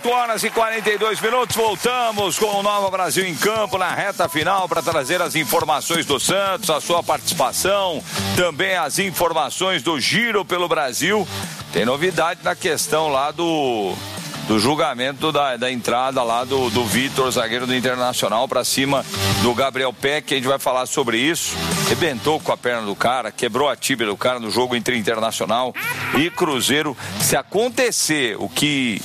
5:42. Voltamos com o Nova Brasil em Campo na reta final para trazer as informações do Santos, a sua participação, também as informações do Giro pelo Brasil. Tem novidade na questão lá do julgamento da entrada lá do Vitor, zagueiro do Internacional, para cima do Gabriel Peck. A gente vai falar sobre isso. Rebentou com a perna do cara, quebrou a tíbia do cara no jogo entre Internacional e Cruzeiro. Se acontecer o que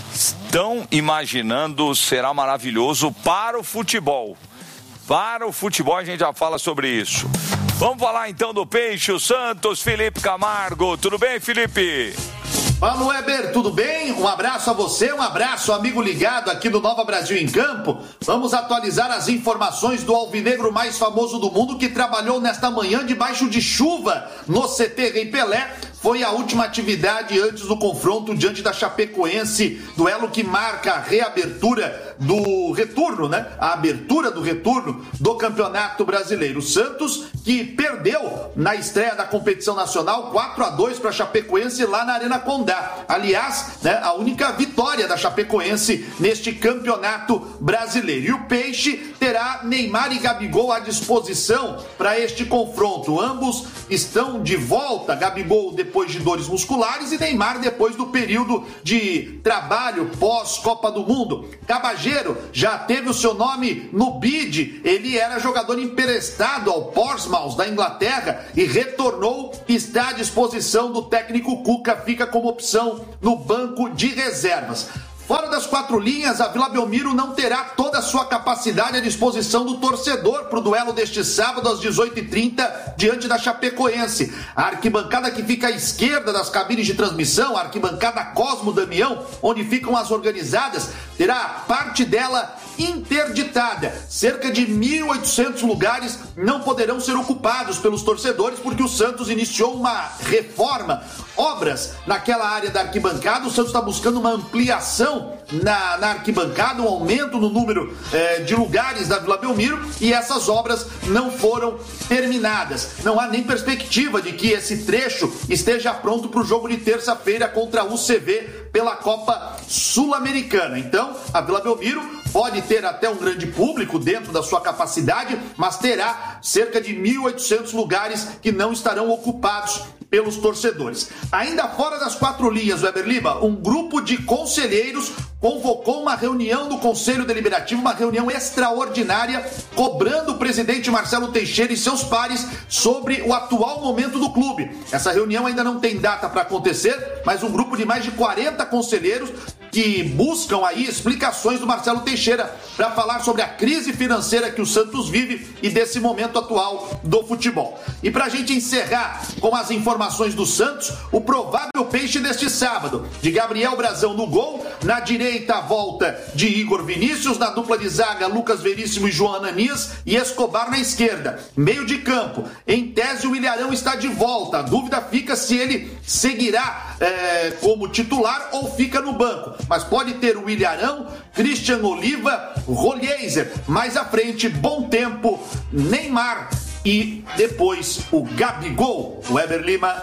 estão imaginando, será maravilhoso para o futebol. Para o futebol, a gente já fala sobre isso. Vamos falar então do Peixe, o Santos, Felipe Camargo. Tudo bem, Felipe? Fala, Weber, tudo bem? Um abraço a você, um abraço, amigo ligado aqui do Nova Brasil em Campo. Vamos atualizar as informações do alvinegro mais famoso do mundo que trabalhou nesta manhã debaixo de chuva no CT Rei Pelé. Foi a última atividade antes do confronto diante da Chapecoense, duelo que marca a reabertura do retorno, né? A abertura do retorno do Campeonato Brasileiro. O Santos, que perdeu na estreia da competição nacional 4-2 para a Chapecoense lá na Arena Condá. Aliás, né, a única vitória da Chapecoense neste Campeonato Brasileiro. E o Peixe terá Neymar e Gabigol à disposição para este confronto. Ambos estão de volta. Gabigol depois de dores musculares e Neymar depois do período de trabalho pós-Copa do Mundo. Cabageiro já teve o seu nome no bid. Ele era jogador emprestado ao Portsmouth da Inglaterra e retornou, está à disposição do técnico Cuca, fica como opção no banco de reservas. Fora das quatro linhas, a Vila Belmiro não terá toda a sua capacidade à disposição do torcedor para o duelo deste sábado às 18h30 diante da Chapecoense. A arquibancada que fica à esquerda das cabines de transmissão, a arquibancada Cosmo Damião, onde ficam as organizadas, terá parte dela interditada. Cerca de 1.800 lugares não poderão ser ocupados pelos torcedores porque o Santos iniciou uma reforma, obras naquela área da arquibancada. O Santos está buscando uma ampliação na arquibancada, um aumento no número de lugares da Vila Belmiro, e essas obras não foram terminadas. Não há nem perspectiva de que esse trecho esteja pronto para o jogo de terça-feira contra a UCV pela Copa Sul-Americana. Então, a Vila Belmiro pode ter até um grande público dentro da sua capacidade, mas terá cerca de 1.800 lugares que não estarão ocupados pelos torcedores. Ainda fora das quatro linhas, Weber Lima, um grupo de conselheiros convocou uma reunião do Conselho Deliberativo, uma reunião extraordinária, cobrando o presidente Marcelo Teixeira e seus pares sobre o atual momento do clube. Essa reunião ainda não tem data para acontecer, mas um grupo de mais de 40 conselheiros que buscam aí explicações do Marcelo Teixeira para falar sobre a crise financeira que o Santos vive e desse momento atual do futebol. E para a gente encerrar com as informações do Santos, o provável Peixe deste sábado, de Gabriel Brazão no gol, na direita a volta de Igor Vinícius, na dupla de zaga Lucas Veríssimo e João Ananias e Escobar na esquerda. Meio de campo, em tese o Ilharão está de volta, a dúvida fica se ele seguirá como titular ou fica no banco, mas pode ter o Ilharão, Christian Oliva, Rolheiser, mais à frente, Bom Tempo, Neymar e depois o Gabigol. Weber Lima.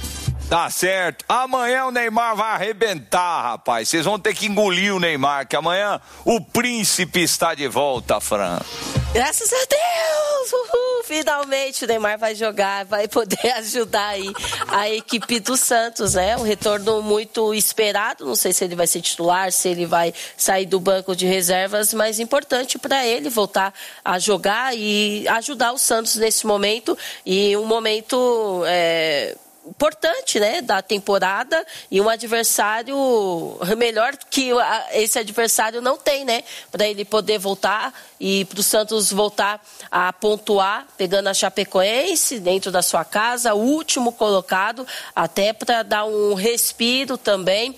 Tá certo. Amanhã o Neymar vai arrebentar, rapaz. Vocês vão ter que engolir o Neymar, que amanhã o príncipe está de volta, Fran. Graças a Deus! Uhul! Finalmente o Neymar vai jogar, vai poder ajudar aí a equipe do Santos, né? Um retorno muito esperado. Não sei se ele vai ser titular, se ele vai sair do banco de reservas, mas importante para ele voltar a jogar e ajudar o Santos nesse momento. E um momento importante, né, da temporada, e um adversário melhor que esse adversário não tem, né, para ele poder voltar e para o Santos voltar a pontuar, pegando a Chapecoense dentro da sua casa, o último colocado, até para dar um respiro também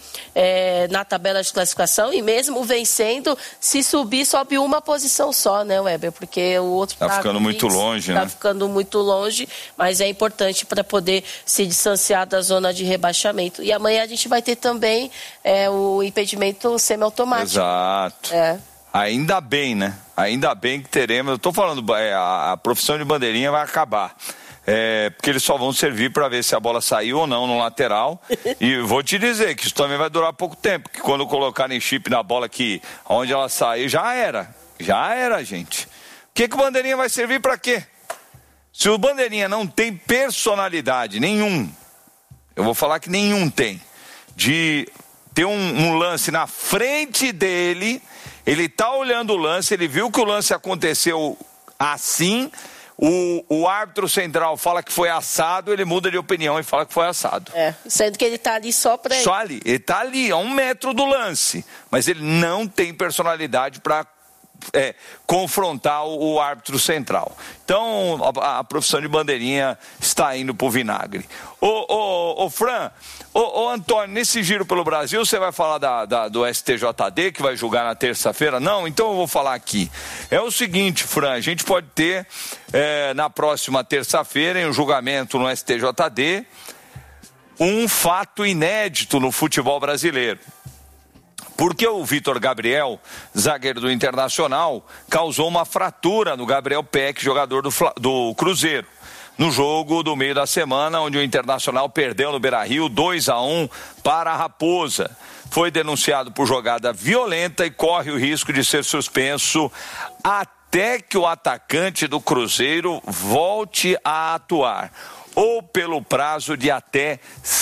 na tabela de classificação, e mesmo vencendo, se subir, sobe uma posição só, né, Weber, porque o outro tá ficando muito longe, né? Tá ficando muito longe, mas é importante para poder se distanciar da zona de rebaixamento. E amanhã a gente vai ter também o impedimento semiautomático. Exato. Ainda bem, né? Ainda bem que teremos. Eu tô falando, a profissão de bandeirinha vai acabar. porque eles só vão servir para ver se a bola saiu ou não no lateral. E vou te dizer que isso também vai durar pouco tempo, que quando colocarem chip na bola aqui, onde ela sair, já era, gente. O que o bandeirinha vai servir para quê? Se o bandeirinha não tem personalidade nenhum, eu vou falar que nenhum tem, de ter um lance na frente dele, ele tá olhando o lance, ele viu que o lance aconteceu assim, o árbitro central fala que foi assado, ele muda de opinião e fala que foi assado. Sendo que ele tá ali só para ele. Só ali, ele tá ali, a 1 metro do lance, mas ele não tem personalidade para confrontar o árbitro central. Então, a profissão de bandeirinha está indo pro vinagre. Ô Fran, ô Antônio, nesse giro pelo Brasil, você vai falar do STJD, que vai julgar na terça-feira? Não? Então eu vou falar aqui. É o seguinte, Fran, a gente pode ter na próxima terça-feira, em um julgamento no STJD, um fato inédito no futebol brasileiro. Porque o Vitor Gabriel, zagueiro do Internacional, causou uma fratura no Gabriel Peck, jogador do Cruzeiro, no jogo do meio da semana, onde o Internacional perdeu no Beira-Rio 2-1 para a Raposa. Foi denunciado por jogada violenta e corre o risco de ser suspenso até que o atacante do Cruzeiro volte a atuar, ou pelo prazo de até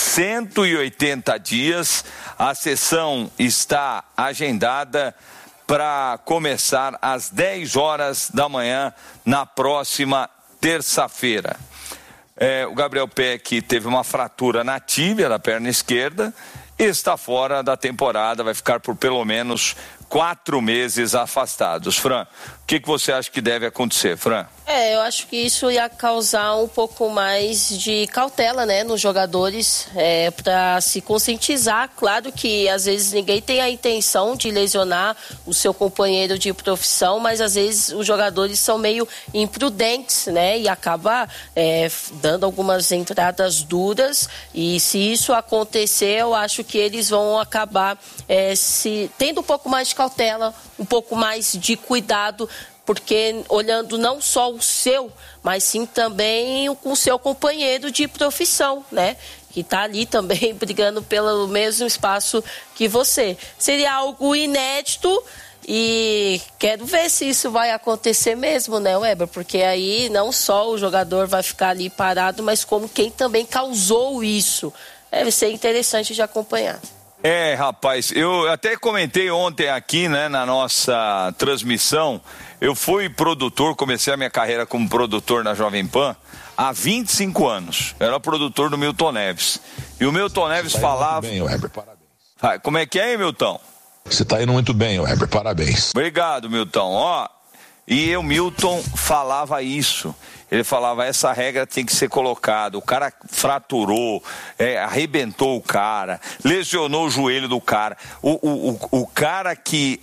180 dias. A sessão está agendada para começar às 10 horas da manhã na próxima terça-feira. O Gabriel Peck teve uma fratura na tíbia da perna esquerda e está fora da temporada, vai ficar por pelo menos 4 meses afastados. Fran, o que você acha que deve acontecer, Fran? Eu acho que isso ia causar um pouco mais de cautela, né, nos jogadores, para se conscientizar. Claro que às vezes ninguém tem a intenção de lesionar o seu companheiro de profissão, mas às vezes os jogadores são meio imprudentes, né, e acaba dando algumas entradas duras, e se isso acontecer, eu acho que eles vão acabar tendo um pouco mais de cautela, um pouco mais de cuidado, porque olhando não só o seu, mas sim também com o seu companheiro de profissão, né? Que está ali também brigando pelo mesmo espaço que você. Seria algo inédito e quero ver se isso vai acontecer mesmo, né, Weber? Porque aí não só o jogador vai ficar ali parado, mas como quem também causou isso. Deve ser interessante de acompanhar. Rapaz, eu até comentei ontem aqui, né, na nossa transmissão. Eu fui produtor, comecei a minha carreira como produtor na Jovem Pan há 25 anos. Eu era produtor do Milton Neves. E o Milton Neves falava... Muito bem, Weber, parabéns. Como é que é, Milton? Você está indo muito bem, Weber, parabéns. Obrigado, Milton. E o Milton falava isso. Ele falava, essa regra tem que ser colocada. O cara fraturou, arrebentou o cara, lesionou o joelho do cara. O cara que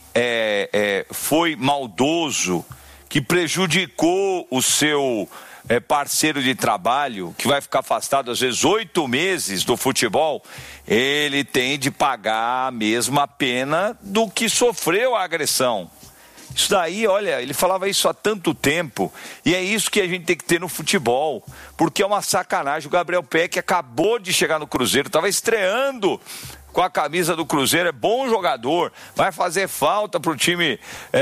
foi maldoso, que prejudicou o seu parceiro de trabalho, que vai ficar afastado às vezes 8 meses do futebol, ele tem de pagar a mesma pena do que sofreu a agressão. Isso daí, olha, ele falava isso há tanto tempo, e é isso que a gente tem que ter no futebol, porque é uma sacanagem. O Gabriel Peck acabou de chegar no Cruzeiro, estava estreando com a camisa do Cruzeiro, é bom jogador, vai fazer falta pro time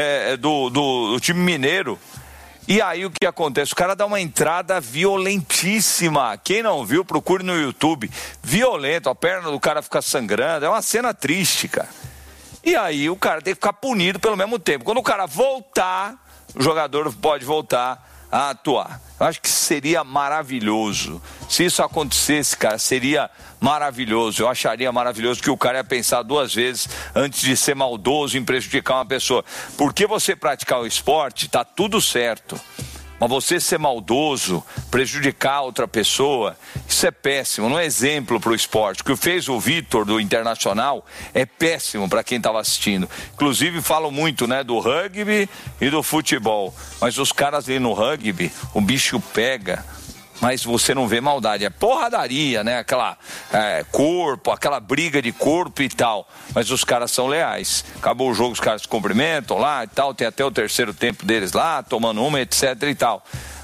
do time mineiro. E aí o que acontece? O cara dá uma entrada violentíssima. Quem não viu, procure no YouTube. Violento, a perna do cara fica sangrando, é uma cena triste, cara. E aí o cara tem que ficar punido pelo mesmo tempo. Quando o cara voltar, o jogador pode voltar a atuar. Eu acho que seria maravilhoso. Se isso acontecesse, cara, seria maravilhoso. Eu acharia maravilhoso que o cara ia pensar 2 vezes antes de ser maldoso em prejudicar uma pessoa. Porque você praticar o esporte, tá tudo certo. Mas você ser maldoso, prejudicar outra pessoa, isso é péssimo, não é exemplo para o esporte. O que fez o Vitor do Internacional é péssimo para quem estava assistindo. Inclusive falam muito, né, do rugby e do futebol. Mas os caras ali no rugby, o bicho pega, mas você não vê maldade. É porradaria, né? Aquela corpo, aquela briga de corpo e tal. Mas os caras são leais. Acabou o jogo, os caras se cumprimentam lá e tal. Tem até o terceiro tempo deles lá, tomando uma, etc e tal.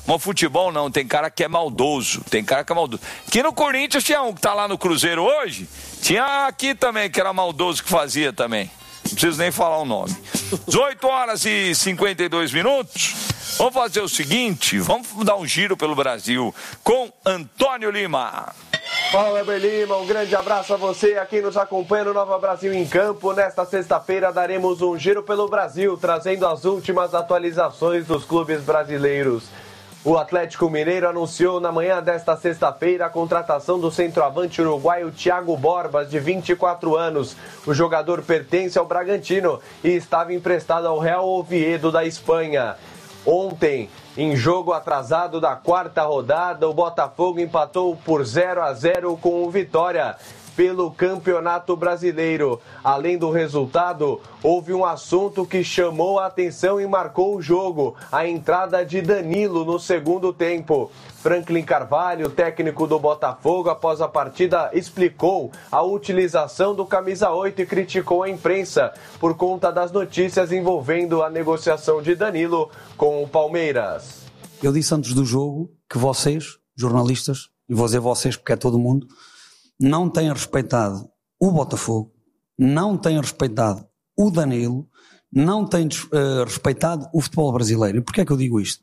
Mas futebol não, tem cara que é maldoso. Aqui no Corinthians tinha um que tá lá no Cruzeiro hoje. Tinha aqui também que era maldoso que fazia também. Não preciso nem falar o nome. 18 horas e 52 minutos. Vamos fazer o seguinte, vamos dar um giro pelo Brasil com Antônio Lima. Fala, Weber Lima, um grande abraço a você, a quem nos acompanha no Nova Brasil em Campo. Nesta sexta-feira daremos um giro pelo Brasil, trazendo as últimas atualizações dos clubes brasileiros. O Atlético Mineiro anunciou na manhã desta sexta-feira a contratação do centroavante uruguaio Thiago Borbas, de 24 anos. O jogador pertence ao Bragantino e estava emprestado ao Real Oviedo da Espanha. Ontem, em jogo atrasado da quarta rodada, o Botafogo empatou por 0-0 com o Vitória pelo Campeonato Brasileiro. Além do resultado, houve um assunto que chamou a atenção e marcou o jogo: a entrada de Danilo no segundo tempo. Franklin Carvalho, técnico do Botafogo, após a partida, explicou a utilização do camisa 8 e criticou a imprensa por conta das notícias envolvendo a negociação de Danilo com o Palmeiras. Eu disse antes do jogo que vocês, jornalistas, e vou dizer vocês porque é todo mundo, não têm respeitado o Botafogo, não têm respeitado o Danilo, não têm respeitado o futebol brasileiro. E porquê é que eu digo isto?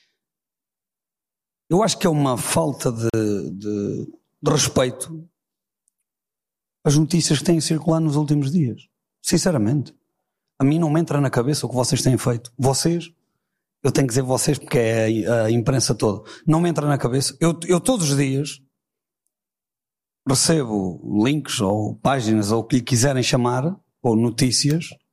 Eu acho que é uma falta de respeito as notícias que têm circulado nos últimos dias. Sinceramente. A mim não me entra na cabeça o que vocês têm feito. Vocês, eu tenho que dizer vocês porque é a imprensa toda, não me entra na cabeça. Eu todos os dias recebo links ou páginas ou o que lhe quiserem chamar, ou notícias,